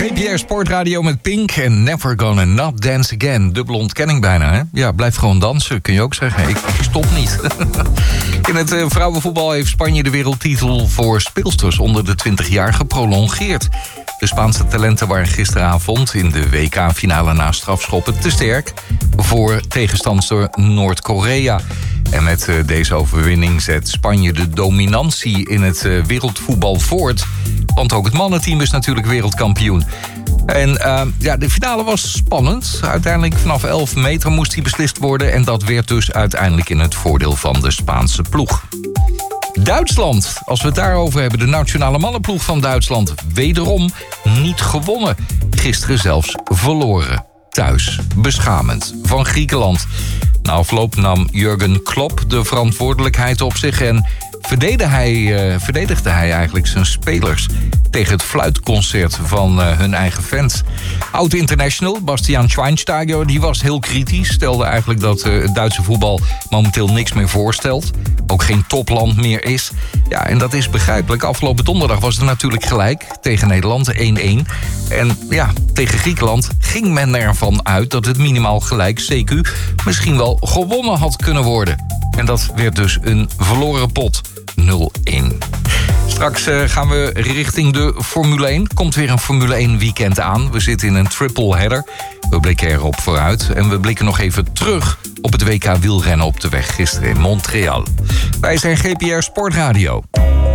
GPR Sportradio met Pink en Never Gonna Not Dance Again. Dubbele ontkenning bijna, hè? Ja, blijf gewoon dansen, kun je ook zeggen. Ik stop niet. In het vrouwenvoetbal heeft Spanje de wereldtitel voor speelsters onder de 20 jaar geprolongeerd. De Spaanse talenten waren gisteravond in de WK-finale na strafschoppen te sterk voor tegenstander Noord-Korea. En met deze overwinning zet Spanje de dominantie in het wereldvoetbal voort. Want ook het mannenteam is natuurlijk wereldkampioen. En de finale was spannend. Uiteindelijk vanaf 11 meter moest die beslist worden. En dat werd dus uiteindelijk in het voordeel van de Spaanse ploeg. Duitsland, als we het daarover hebben. De nationale mannenploeg van Duitsland. Wederom niet gewonnen. Gisteren zelfs verloren. Thuis. Beschamend. Van Griekenland. Na afloop nam Jurgen Klopp de verantwoordelijkheid op zich en verdedigde hij eigenlijk zijn spelers tegen het fluitconcert van hun eigen fans. Oud-international Bastian Schweinsteiger die was heel kritisch. Stelde eigenlijk dat het Duitse voetbal momenteel niks meer voorstelt. Ook geen topland meer is. Ja, en dat is begrijpelijk. Afgelopen donderdag was het natuurlijk gelijk tegen Nederland 1-1. En ja, tegen Griekenland ging men ervan uit dat het minimaal gelijk CQ misschien wel gewonnen had kunnen worden. En dat werd dus een verloren pot. 0-1. Straks gaan we richting de Formule 1. Komt weer een Formule 1 weekend aan. We zitten in een triple header. We blikken erop vooruit. En we blikken nog even terug op het WK wielrennen op de weg gisteren in Montreal. Wij zijn GPR Sportradio.